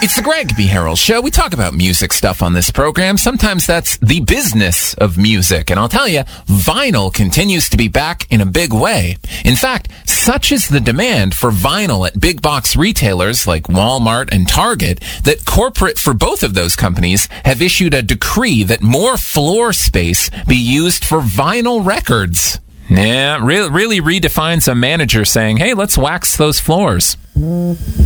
It's the Greg B. Harrell Show. We talk about music stuff on this program. Sometimes that's the business of music. And I'll tell you, vinyl continues to be back in a big way. In fact, such is the demand for vinyl at big box retailers like Walmart and Target that corporate for both of those companies have issued a decree that more floor space be used for vinyl records. Yeah, really redefines a manager saying, hey, let's wax those floors.